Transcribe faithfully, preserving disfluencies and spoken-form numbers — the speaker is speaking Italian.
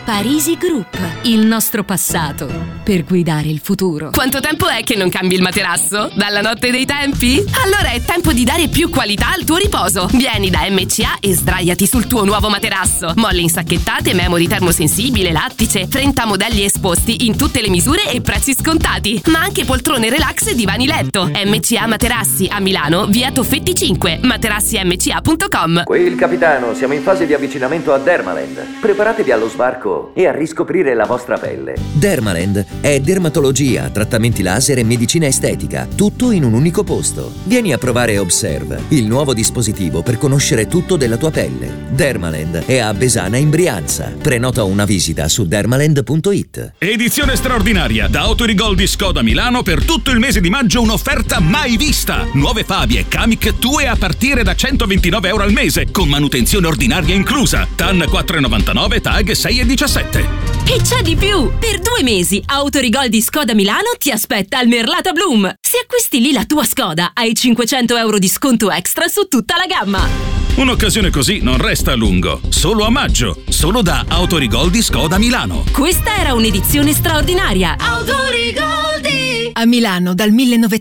Parisi Group, il nostro passato per guidare il futuro. Quanto tempo è che non cambi il materasso? Dalla notte dei tempi? Allora è tempo di dare più qualità al tuo riposo. Vieni da M C A e sdraiati sul tuo nuovo materasso. Molle insacchettate, memory termosensibile, lattice, trenta modelli esposti in tutte le misure e prezzi scontati. Ma anche poltrone relax e divani letto. M C A Materassi a Milano, via Toffetti cinque, materassi m c a punto com. Qui il capitano, siamo in fase di avvicinamento a Dermaland. Preparatevi allo sbarco e a riscoprire la vostra pelle. Dermaland è dermatologia, trattamenti laser e medicina estetica, tutto in un unico posto. Vieni a provare Observe, il nuovo dispositivo per conoscere tutto della tua pelle. Dermaland è a Besana in Brianza. Prenota una visita su dermaland punto it. Edizione straordinaria da Autorigoldi Skoda Milano. Per tutto il mese di maggio un'offerta mai vista. Nuove Fabie Kamiq Tue a partire da centoventinove euro al mese, con manutenzione ordinaria inclusa. T A N quattro virgola novantanove, Tag sei virgola diciassette. E c'è di più! Per due mesi Autorigoldi Skoda Milano ti aspetta al Merlata Bloom. Se acquisti lì la tua Skoda hai cinquecento euro di sconto extra su tutta la gamma. Un'occasione così non resta a lungo. Solo a maggio. Solo da Autorigoldi Skoda Milano. Questa era un'edizione straordinaria. Autorigoldi! A Milano dal millenovecento